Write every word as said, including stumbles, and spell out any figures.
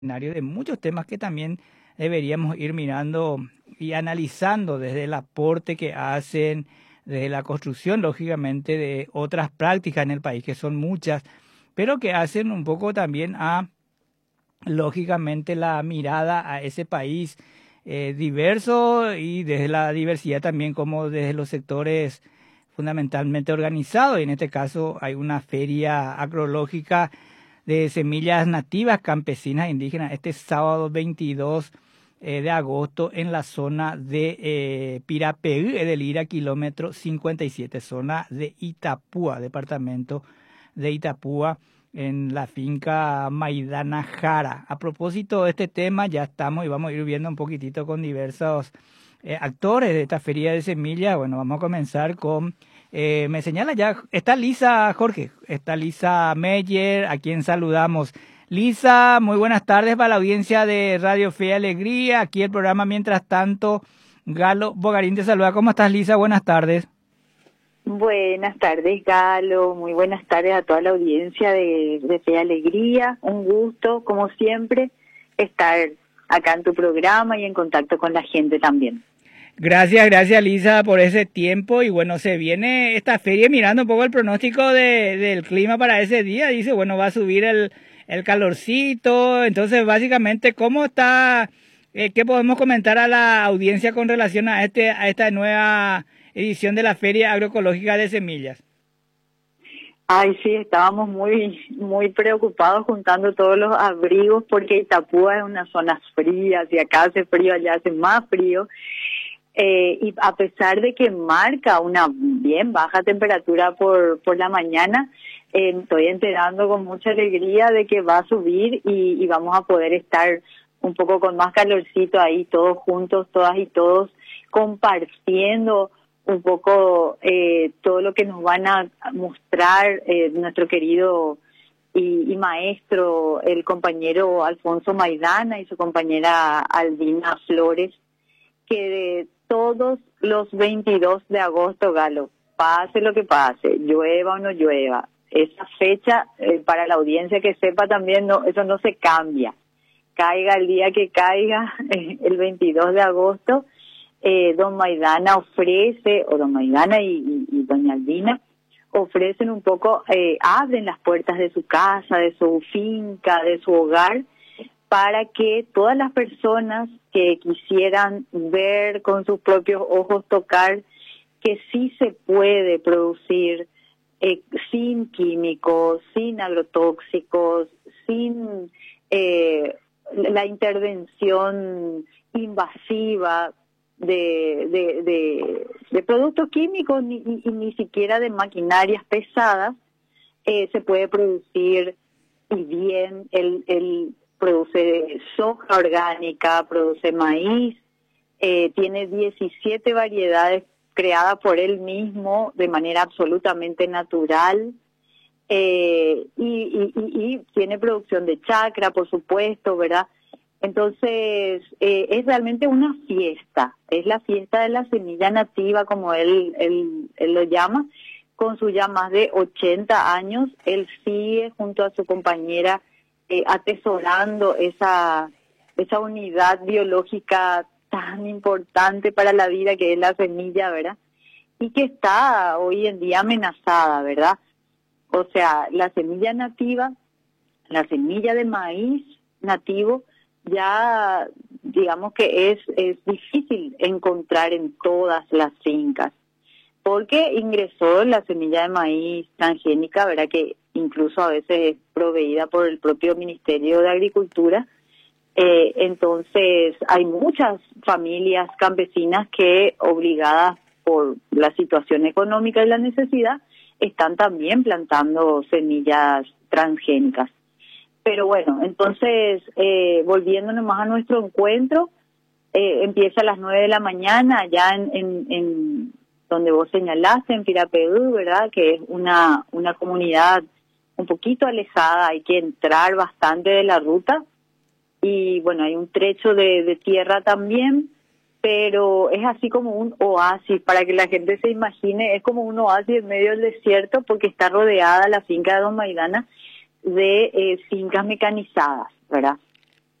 de muchos temas que también deberíamos ir mirando y analizando desde el aporte que hacen, desde la construcción, lógicamente, de otras prácticas en el país, que son muchas, pero que hacen un poco también a, lógicamente, la mirada a ese país eh, diverso y desde la diversidad también como desde los sectores fundamentalmente organizados. Y en este caso hay una feria agrológica de semillas nativas campesinas indígenas este sábado veintidós eh, de agosto en la zona de eh, Pirapeú, del Ira, kilómetro cincuenta y siete, zona de Itapúa, departamento de Itapúa, en la finca Maidana Jara. A propósito de este tema, ya estamos y vamos a ir viendo un poquitito con diversos eh, actores de esta feria de semillas. Bueno, vamos a comenzar con... Eh, me señala ya, está Lisa, Jorge, está Lisa Meyer, a quien saludamos. Lisa, muy buenas tardes para la audiencia de Radio Fe y Alegría, aquí el programa Mientras Tanto. Galo Bogarín te saluda. ¿Cómo estás, Lisa? Buenas tardes. Buenas tardes, Galo, muy buenas tardes a toda la audiencia de, de Fe y Alegría. Un gusto, como siempre, estar acá en tu programa y en contacto con la gente también. Gracias, gracias Lisa por ese tiempo. Y bueno, se viene esta feria mirando un poco el pronóstico de, del clima para ese día. Dice, bueno, va a subir el, el calorcito. Entonces, básicamente, ¿cómo está? Eh, ¿Qué podemos comentar a la audiencia con relación a este a esta nueva edición de la Feria Agroecológica de Semillas? Ay, sí, estábamos muy muy preocupados juntando todos los abrigos porque Itapúa es una zona fría. Si acá hace frío, allá hace más frío. Eh, y a pesar de que marca una bien baja temperatura por por la mañana, eh, estoy enterando con mucha alegría de que va a subir y, y vamos a poder estar un poco con más calorcito ahí, todos juntos, todas y todos, compartiendo un poco eh, todo lo que nos van a mostrar eh, nuestro querido y, y maestro, el compañero Alfonso Maidana y su compañera Albina Flores, que de todos los veintidós de agosto, Galo, pase lo que pase, llueva o no llueva, esa fecha, eh, para la audiencia que sepa también, no, eso no se cambia. Caiga el día que caiga, eh, el veintidós de agosto, eh, don Maidana ofrece, o don Maidana y, y, y doña Albina, ofrecen un poco, eh, abren las puertas de su casa, de su finca, de su hogar, para que todas las personas que quisieran ver con sus propios ojos, tocar, que sí se puede producir eh, sin químicos, sin agrotóxicos, sin eh, la intervención invasiva de, de, de, de productos químicos ni, ni, ni siquiera de maquinarias pesadas, eh, se puede producir y bien el... el produce soja orgánica, produce maíz, eh, tiene diecisiete variedades creadas por él mismo de manera absolutamente natural, eh, y, y, y, y tiene producción de chacra, por supuesto, ¿verdad? Entonces, eh, es realmente una fiesta, es la fiesta de la semilla nativa, como él, él, él lo llama, con sus ya más de ochenta años, él sigue junto a su compañera Eh, atesorando esa esa unidad biológica tan importante para la vida que es la semilla, ¿verdad? Y que está hoy en día amenazada, ¿verdad? O sea, la semilla nativa, la semilla de maíz nativo, ya digamos que es, es difícil encontrar en todas las fincas, porque ingresó la semilla de maíz transgénica, ¿verdad? Que incluso a veces es proveída por el propio Ministerio de Agricultura. Eh, entonces, hay muchas familias campesinas que, obligadas por la situación económica y la necesidad, están también plantando semillas transgénicas. Pero bueno, entonces, eh, volviendo nomás a nuestro encuentro, eh, empieza a las nueve de la mañana, ya en... en, en donde vos señalaste, en Pirapeú, ¿verdad? Que es una, una comunidad un poquito alejada, hay que entrar bastante de la ruta, y bueno, hay un trecho de, de tierra también, pero es así como un oasis, para que la gente se imagine, es como un oasis en medio del desierto, porque está rodeada la finca de don Maidana de eh, fincas mecanizadas, ¿verdad?